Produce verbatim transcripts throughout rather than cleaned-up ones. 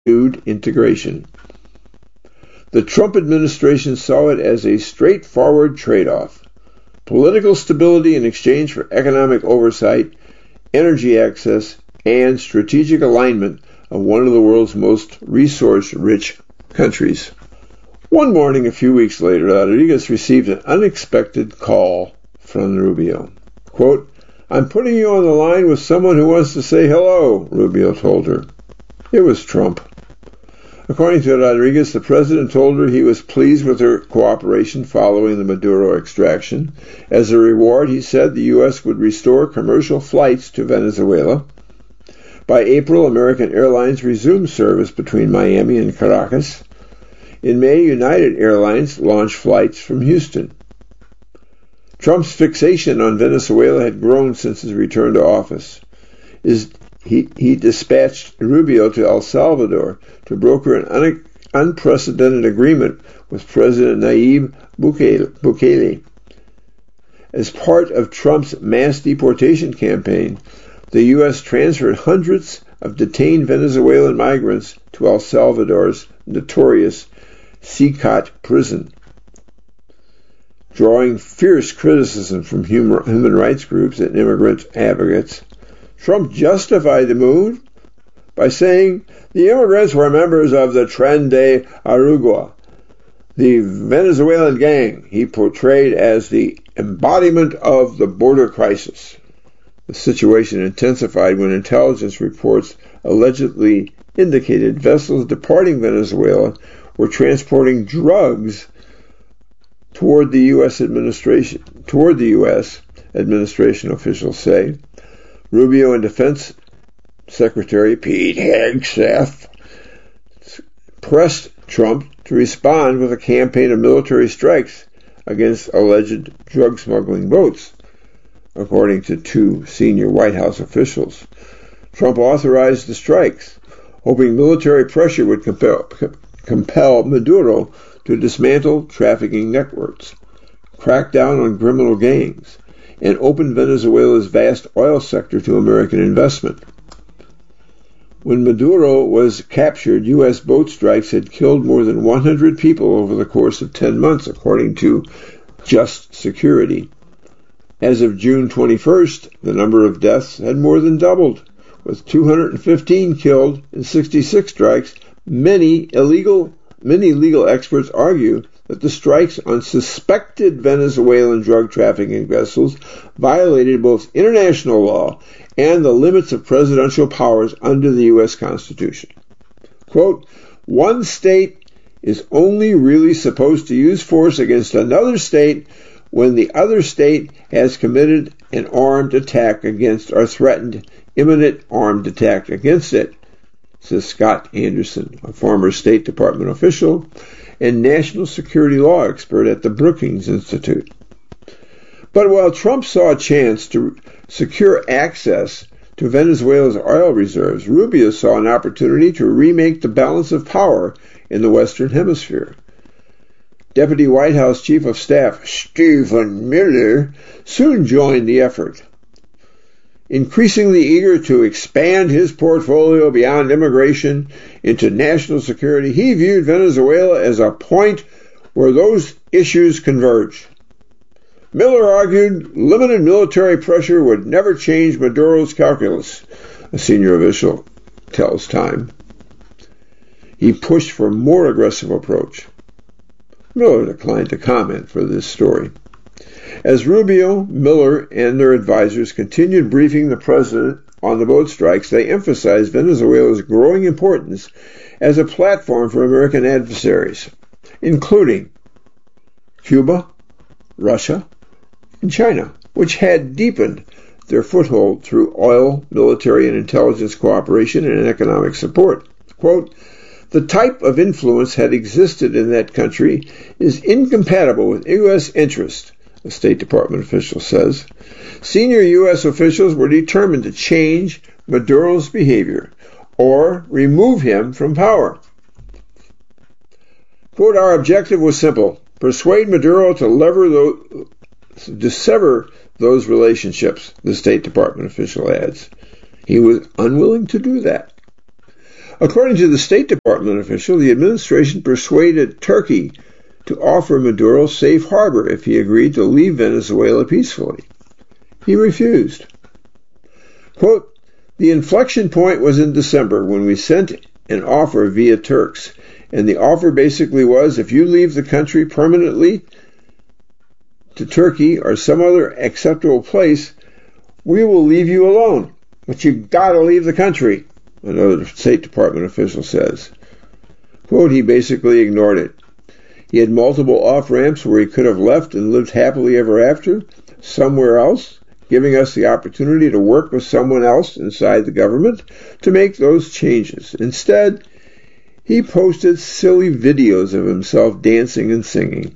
continued integration. The Trump administration saw it as a straightforward trade-off: political stability in exchange for economic oversight, energy access, and strategic alignment of one of the world's most resource-rich countries. One morning, a few weeks later, Rodriguez received an unexpected call from Rubio. Quote, "I'm putting you on the line with someone who wants to say hello," Rubio told her. It was Trump. According to Rodriguez, the president told her he was pleased with her cooperation following the Maduro extraction. As a reward, he said the U S would restore commercial flights to Venezuela. By April, American Airlines resumed service between Miami and Caracas. In May, United Airlines launched flights from Houston. Trump's fixation on Venezuela had grown since his return to office. Is He, he dispatched Rubio to El Salvador to broker an un, unprecedented agreement with President Nayib Bukele. As part of Trump's mass deportation campaign, the U S transferred hundreds of detained Venezuelan migrants to El Salvador's notorious C C O T prison. Drawing fierce criticism from human, human rights groups and immigrant advocates, Trump justified the move by saying the immigrants were members of the Tren de Aragua, the Venezuelan gang he portrayed as the embodiment of the border crisis. The situation intensified when intelligence reports allegedly indicated vessels departing Venezuela were transporting drugs toward the U S administration, toward the U S administration, officials say. Rubio and Defense Secretary Pete Hegseth pressed Trump to respond with a campaign of military strikes against alleged drug smuggling boats, according to two senior White House officials. Trump authorized the strikes, hoping military pressure would compel, compel Maduro to dismantle trafficking networks, crack down on criminal gangs, and open Venezuela's vast oil sector to American investment. When Maduro was captured, U S boat strikes had killed more than one hundred people over the course of ten months, according to Just Security. As of June twenty-first, the number of deaths had more than doubled, with two hundred fifteen killed in sixty-six strikes. Many illegal, many legal experts argue that the strikes on suspected Venezuelan drug trafficking vessels violated both international law and the limits of presidential powers under the U S Constitution. Quote, "One state is only really supposed to use force against another state when the other state has committed an armed attack against or threatened imminent armed attack against it," says Scott Anderson, a former State Department official and national security law expert at the Brookings Institute. But while Trump saw a chance to secure access to Venezuela's oil reserves, Rubio saw an opportunity to remake the balance of power in the Western Hemisphere. Deputy White House Chief of Staff Stephen Miller soon joined the effort. Increasingly eager to expand his portfolio beyond immigration into national security, he viewed Venezuela as a point where those issues converge. Miller argued limited military pressure would never change Maduro's calculus, a senior official tells Time. He pushed for a more aggressive approach. Miller declined to comment for this story. As Rubio, Miller, and their advisors continued briefing the president on the boat strikes, they emphasized Venezuela's growing importance as a platform for American adversaries, including Cuba, Russia, and China, which had deepened their foothold through oil, military, and intelligence cooperation and economic support. Quote, "The type of influence that existed in that country is incompatible with U S interest," the State Department official says. Senior U S officials were determined to change Maduro's behavior or remove him from power. Quote, "Our objective was simple: persuade Maduro to lever those, to sever those relationships," the State Department official adds. He was unwilling to do that. According to the State Department official, the administration persuaded Turkey to offer Maduro safe harbor if he agreed to leave Venezuela peacefully. He refused. Quote, the inflection point was in December when we sent an offer via Turks, and the offer basically was, if you leave the country permanently to Turkey or some other acceptable place, we will leave you alone. But you gotta leave the country, another State Department official says. Quote, he basically ignored it. He had multiple off-ramps where he could have left and lived happily ever after, somewhere else, giving us the opportunity to work with someone else inside the government to make those changes. Instead, he posted silly videos of himself dancing and singing.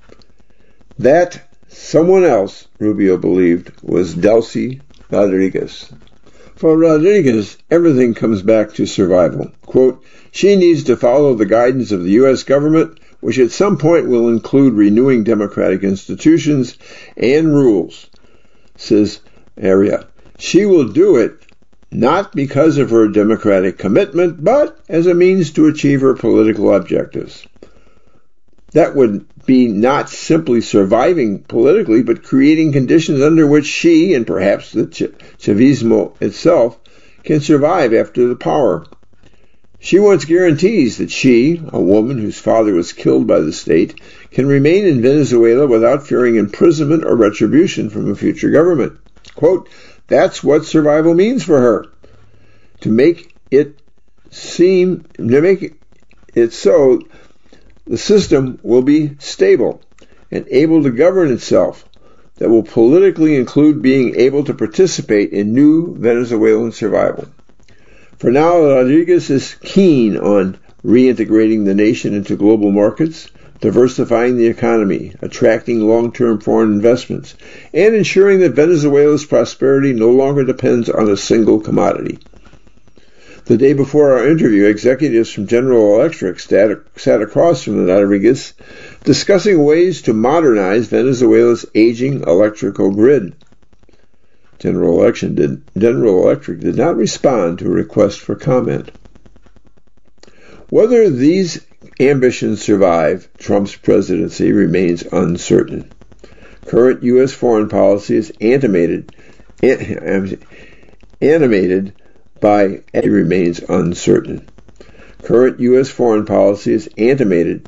That someone else, Rubio believed, was Delcy Rodriguez. For Rodriguez, everything comes back to survival. Quote, she needs to follow the guidance of the U S government, which at some point will include renewing democratic institutions and rules, says Aria. She will do it not because of her democratic commitment, but as a means to achieve her political objectives. That would be not simply surviving politically, but creating conditions under which she, and perhaps the Ch- Chavismo itself, can survive after the power. She wants guarantees that she, a woman whose father was killed by the state, can remain in Venezuela without fearing imprisonment or retribution from a future government. Quote, that's what survival means for her. To make it seem, to make it so, the system will be stable and able to govern itself, that will politically include being able to participate in new Venezuelan survival. For now, Rodriguez is keen on reintegrating the nation into global markets, diversifying the economy, attracting long-term foreign investments, and ensuring that Venezuela's prosperity no longer depends on a single commodity. The day before our interview, executives from General Electric sat across from Rodriguez discussing ways to modernize Venezuela's aging electrical grid. General Electric did, General Electric did not respond to a request for comment. Whether these ambitions survive Trump's presidency remains uncertain. Current U S foreign policy is animated, animated by it remains uncertain. Current U S foreign policy is animated,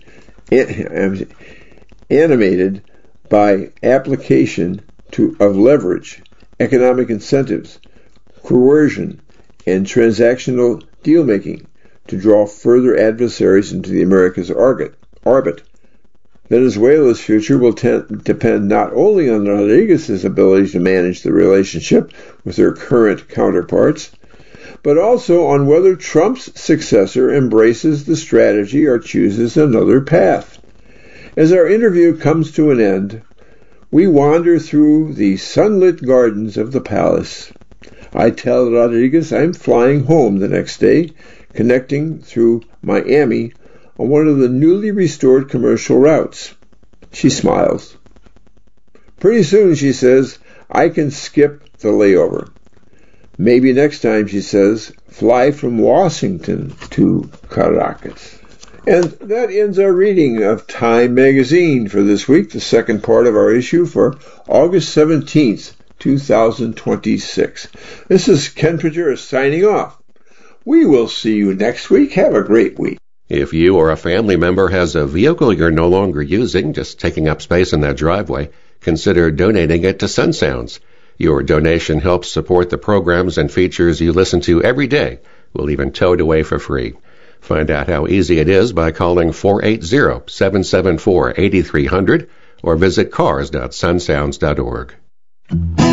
animated by application to of leverage, economic incentives, coercion, and transactional deal-making to draw further adversaries into the America's orbit. Venezuela's future will tend, depend not only on Rodriguez's ability to manage the relationship with her current counterparts, but also on whether Trump's successor embraces the strategy or chooses another path. As our interview comes to an end, we wander through the sunlit gardens of the palace. I tell Rodriguez I'm flying home the next day, connecting through Miami on one of the newly restored commercial routes. She smiles. Pretty soon, she says, I can skip the layover. Maybe next time, she says, fly from Washington to Caracas. And that ends our reading of Time Magazine for this week, the second part of our issue for August seventeenth, twenty twenty-six. This is Ken Pajuris signing off. We will see you next week. Have a great week. If you or a family member has a vehicle you're no longer using, just taking up space in that driveway, consider donating it to Sun Sounds. Your donation helps support the programs and features you listen to every day. We'll even tow it away for free. Find out how easy it is by calling four eight zero, seven seven four, eight three zero zero or visit cars dot sun sounds dot org.